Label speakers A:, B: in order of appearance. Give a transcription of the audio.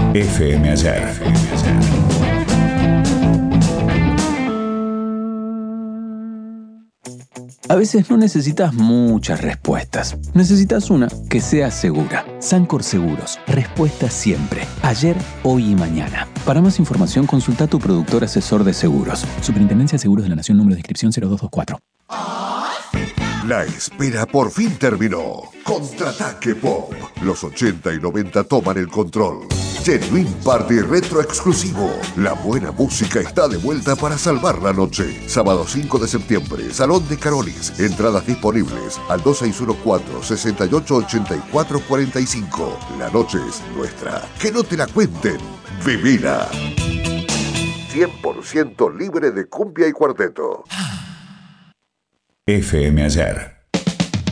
A: FM Ayer.
B: A veces no necesitas muchas respuestas. Necesitas una que sea segura. Sancor Seguros. Respuesta siempre. Ayer, hoy y mañana. Para más información, consulta a tu productor asesor de seguros. Superintendencia de Seguros de la Nación, número de inscripción 0224.
C: La espera por fin terminó. Contraataque Pop. Los 80 y 90 toman el control. Genuine Party Retro exclusivo. La buena música está de vuelta para salvar la noche. Sábado 5 de septiembre, Salón de Carolis. Entradas disponibles al 2614-688445. La noche es nuestra. Que no te la cuenten. Vivila. 100% libre de cumbia y cuarteto.
A: FM Ayer.